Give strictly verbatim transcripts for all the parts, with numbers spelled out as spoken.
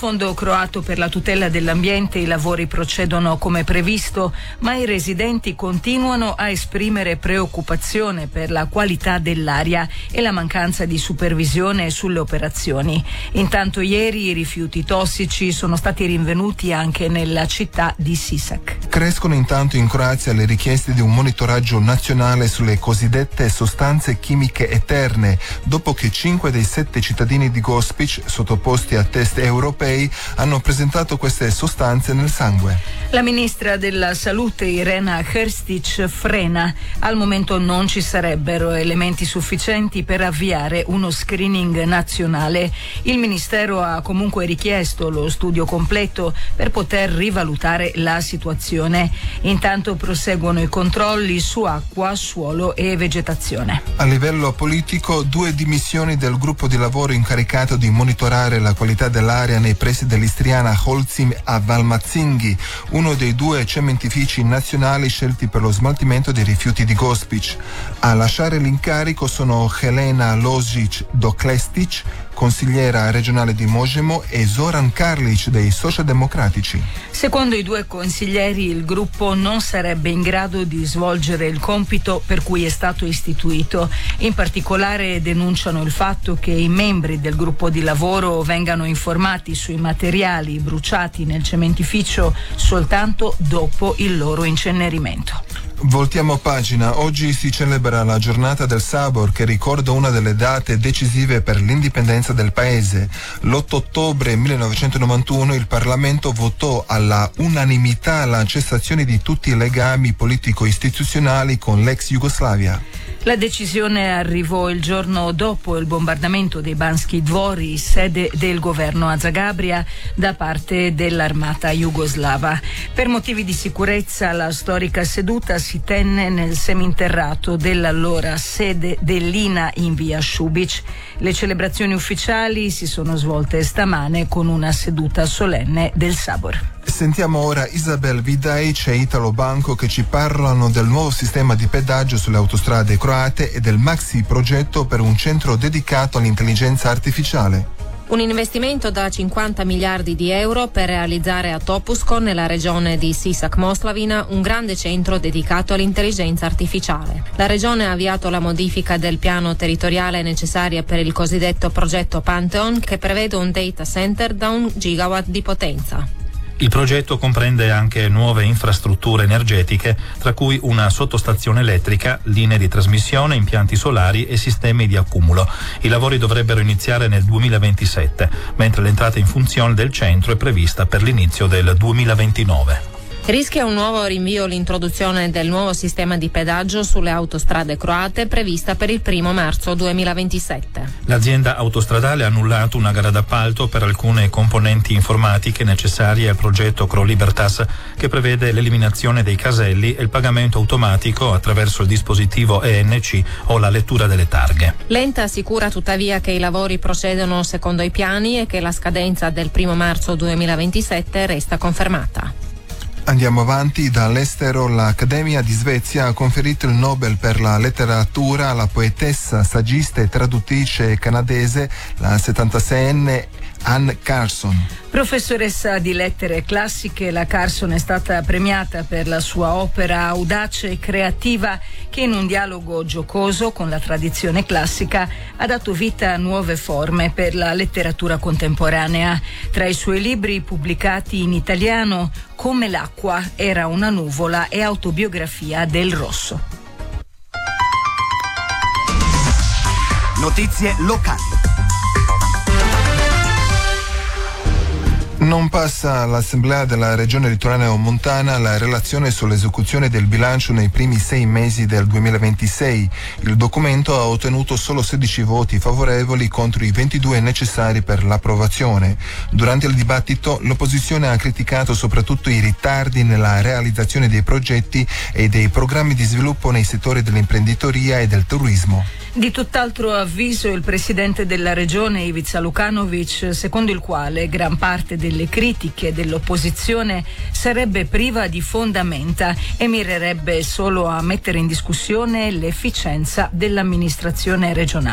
fondo croato per la tutela dell'ambiente i lavori procedono come previsto, ma i residenti continuano a esprimere preoccupazione per la qualità dell'aria e la mancanza di supervisione sulle operazioni. Intanto ieri i rifiuti tossici sono stati rinvenuti anche nella città di Sisak. Crescono intanto in Croazia le richieste di un monitoraggio nazionale sulle cosiddette sostanze chimiche eterne, dopo che cinque dei sette cittadini di Gospić, sottoposti a test europei, hanno presentato queste sostanze nel sangue. La ministra della Salute Irena Hrstić frena. Al momento non ci sarebbero elementi sufficienti per avviare uno screening nazionale. Il ministero ha comunque richiesto lo studio completo per poter rivalutare la situazione. Intanto proseguono i controlli su acqua, suolo e vegetazione. A livello politico, due dimissioni del gruppo di lavoro incaricato di monitorare la qualità dell'aria nei pressi dell'Istriana Holcim a Valmazzinghi, uno dei due cementifici nazionali scelti per lo smaltimento dei rifiuti di Gospić. A lasciare l'incarico sono Helena Lozic-Doklestic, consigliera regionale di Možemo, e Zoran Karlic dei Socialdemocratici. Secondo i due consiglieri, il gruppo non sarebbe in grado di svolgere il compito per cui è stato istituito. In particolare denunciano il fatto che i membri del gruppo di lavoro vengano informati sui materiali bruciati nel cementificio soltanto dopo il loro incenerimento. Voltiamo pagina. Oggi si celebra la giornata del Sabor, che ricorda una delle date decisive per l'indipendenza del paese. L'otto ottobre millenovecentonovantuno il Parlamento votò alla unanimità la cessazione di tutti i legami politico-istituzionali con l'ex Jugoslavia. La decisione arrivò il giorno dopo il bombardamento dei Banski Dvori, sede del governo a Zagabria, da parte dell'armata jugoslava. Per motivi di sicurezza la storica seduta si tenne nel seminterrato dell'allora sede dell'I N A in via Šubić. Le celebrazioni ufficiali si sono svolte stamane con una seduta solenne del Sabor. Sentiamo ora Isabel Vidaic e Italo Banco che ci parlano del nuovo sistema di pedaggio sulle autostrade croate e del maxi progetto per un centro dedicato all'intelligenza artificiale. Un investimento da cinquanta miliardi di euro per realizzare a Topusko, nella regione di Sisak-Moslavina, un grande centro dedicato all'intelligenza artificiale. La regione ha avviato la modifica del piano territoriale necessaria per il cosiddetto progetto Pantheon, che prevede un data center da un gigawatt di potenza. Il progetto comprende anche nuove infrastrutture energetiche, tra cui una sottostazione elettrica, linee di trasmissione, impianti solari e sistemi di accumulo. I lavori dovrebbero iniziare nel duemilaventisette, mentre l'entrata in funzione del centro è prevista per l'inizio del duemilaventinove. Rischia un nuovo rinvio l'introduzione del nuovo sistema di pedaggio sulle autostrade croate, prevista per il primo marzo duemilaventisette. L'azienda autostradale ha annullato una gara d'appalto per alcune componenti informatiche necessarie al progetto Cro Libertas, che prevede l'eliminazione dei caselli e il pagamento automatico attraverso il dispositivo E N C o la lettura delle targhe. L'Ente assicura tuttavia che i lavori procedono secondo i piani e che la scadenza del primo marzo duemilaventisette resta confermata. Andiamo avanti. Dall'estero l'Accademia di Svezia ha conferito il Nobel per la letteratura alla poetessa, saggista e traduttrice canadese, la settantaseienne Anne Carson. Professoressa di lettere classiche, la Carson è stata premiata per la sua opera audace e creativa che, in un dialogo giocoso con la tradizione classica, ha dato vita a nuove forme per la letteratura contemporanea. Tra i suoi libri pubblicati in italiano, Come l'acqua era una nuvola e Autobiografia del rosso. Notizie locali. Non passa all'Assemblea della Regione Litoraneo-Montana la relazione sull'esecuzione del bilancio nei primi sei mesi del duemilaventisei. Il documento ha ottenuto solo sedici voti favorevoli contro i ventidue necessari per l'approvazione. Durante il dibattito l'opposizione ha criticato soprattutto i ritardi nella realizzazione dei progetti e dei programmi di sviluppo nei settori dell'imprenditoria e del turismo. Di tutt'altro avviso il presidente della regione Ivica Lukanovic, secondo il quale gran parte delle critiche dell'opposizione sarebbe priva di fondamenta e mirerebbe solo a mettere in discussione l'efficienza dell'amministrazione regionale.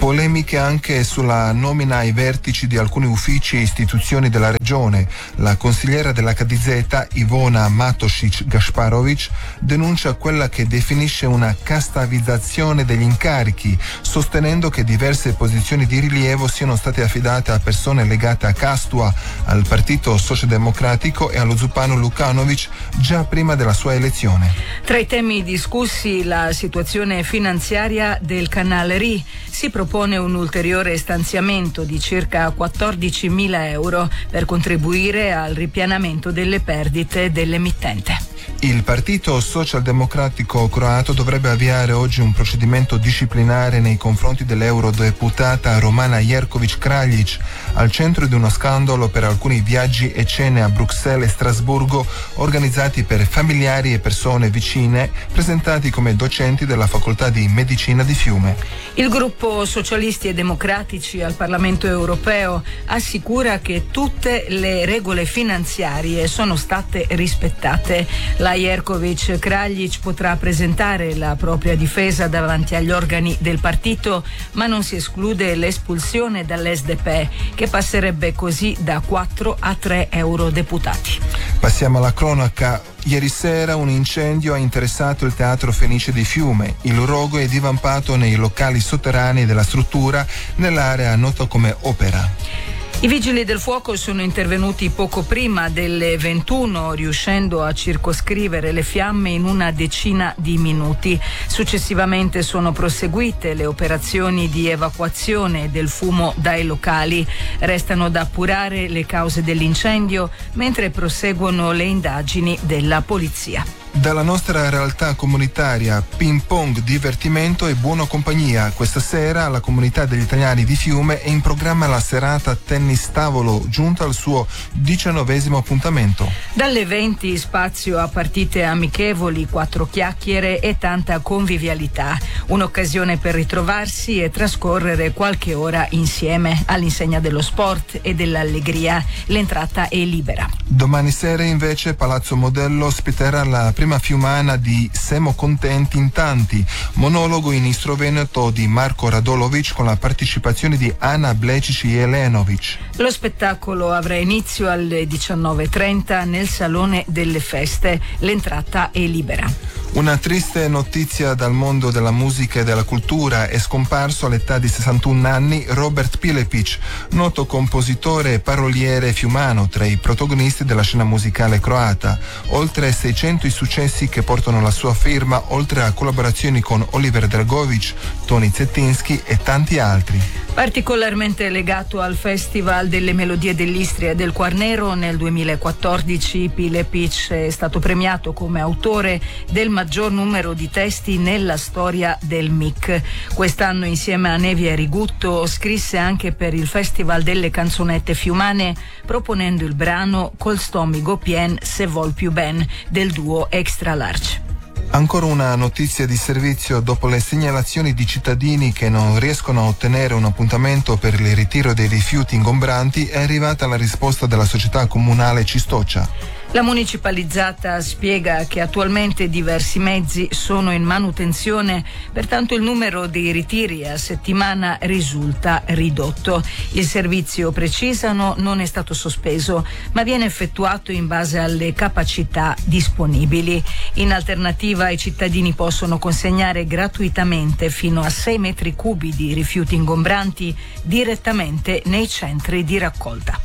Polemiche anche sulla nomina ai vertici di alcuni uffici e istituzioni della regione. La consigliera dell'H D Z, Ivona Matosic-Gasparovic, denuncia quella che definisce una castavizzazione degli incarichi, sostenendo che diverse posizioni di rilievo siano state affidate a persone legate a Castua, al Partito Socialdemocratico e allo Zupano Lukanovic già prima della sua elezione. Tra i temi discussi la situazione finanziaria del canale R I. Si propone un ulteriore stanziamento di circa quattordicimila euro per contribuire al ripianamento delle perdite dell'emittente. Il Partito Socialdemocratico croato dovrebbe avviare oggi un procedimento disciplinare nei confronti dell'eurodeputata Romana Jerković-Kraljić, al centro di uno scandalo per alcuni viaggi e cene a Bruxelles e Strasburgo organizzati per familiari e persone vicine, presentati come docenti della Facoltà di Medicina di Fiume. Il gruppo Socialisti e Democratici al Parlamento europeo assicura che tutte le regole finanziarie sono state rispettate. La Jerković-Kraljić potrà presentare la propria difesa davanti agli organi del partito, ma non si esclude l'espulsione dall'S D P, che passerebbe così da quattro a tre eurodeputati. Passiamo alla cronaca. Ieri sera un incendio ha interessato il Teatro Fenice di Fiume. Il rogo è divampato nei locali sotterranei della struttura, nell'area nota come Opera. I vigili del fuoco sono intervenuti poco prima delle ventuno, riuscendo a circoscrivere le fiamme in una decina di minuti. Successivamente sono proseguite le operazioni di evacuazione del fumo dai locali. Restano da appurare le cause dell'incendio, mentre proseguono le indagini della polizia. Dalla nostra realtà comunitaria, ping pong, divertimento e buona compagnia. Questa sera alla comunità degli italiani di Fiume è in programma la serata tennis tavolo, giunta al suo diciannovesimo appuntamento. Dalle venti spazio a partite amichevoli, quattro chiacchiere e tanta convivialità. Un'occasione per ritrovarsi e trascorrere qualche ora insieme, all'insegna dello sport e dell'allegria. L'entrata è libera. Domani sera invece Palazzo Modello ospiterà la prima fiumana di Semo contenti in tanti, monologo in istro-veneto di Marco Radolovic con la partecipazione di Ana Blecici Elenovic. Lo spettacolo avrà inizio alle diciannove e trenta nel Salone delle Feste. L'entrata è libera. Una triste notizia dal mondo della musica e della cultura: è scomparso all'età di sessantuno anni Robert Pilepic, noto compositore e paroliere fiumano, tra i protagonisti della scena musicale croata. Oltre seicento i successi che portano la sua firma, oltre a collaborazioni con Oliver Dragovic, Tony Zettinski e tanti altri. Particolarmente legato al Festival delle Melodie dell'Istria e del Quarnero, nel duemilaquattordici Pilepic è stato premiato come autore del maggior numero di testi nella storia del M I C. Quest'anno, insieme a Nevia Rigutto, scrisse anche per il Festival delle Canzonette Fiumane, proponendo il brano Col stomaco pien se vol più ben del duo Extra Large. Ancora una notizia di servizio: dopo le segnalazioni di cittadini che non riescono a ottenere un appuntamento per il ritiro dei rifiuti ingombranti, è arrivata la risposta della società comunale Cistoccia. La municipalizzata spiega che attualmente diversi mezzi sono in manutenzione, pertanto il numero dei ritiri a settimana risulta ridotto. Il servizio, precisano, non è stato sospeso, ma viene effettuato in base alle capacità disponibili. In alternativa, i cittadini possono consegnare gratuitamente fino a sei metri cubi di rifiuti ingombranti direttamente nei centri di raccolta.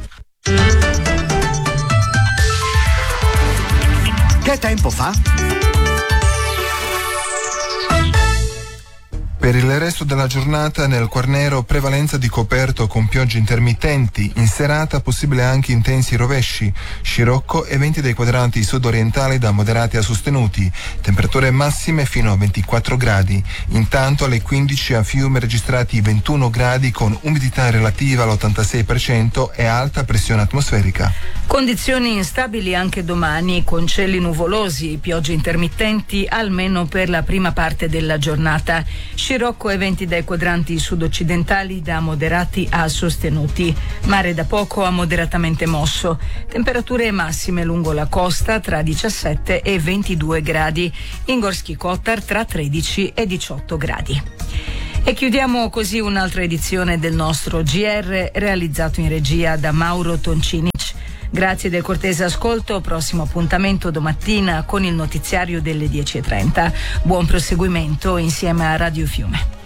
Che tempo fa? Per il resto della giornata nel Quarnero prevalenza di coperto con piogge intermittenti, in serata possibile anche intensi rovesci, scirocco e venti dei quadranti sud-orientali da moderati a sostenuti, temperature massime fino a ventiquattro gradi. Intanto alle quindici a Fiume registrati ventuno gradi con umidità relativa all'ottantasei per cento e alta pressione atmosferica. Condizioni instabili anche domani, con cieli nuvolosi, piogge intermittenti almeno per la prima parte della giornata. Scirocco e venti dai quadranti sud-occidentali da moderati a sostenuti. Mare da poco a moderatamente mosso. Temperature massime lungo la costa tra diciassette e ventidue gradi. In Gorski Kotar tra tredici e diciotto gradi. E chiudiamo così un'altra edizione del nostro G R realizzato in regia da Mauro Toncinic. Grazie del cortese ascolto, prossimo appuntamento domattina con il notiziario delle dieci e trenta. Buon proseguimento insieme a Radio Fiume.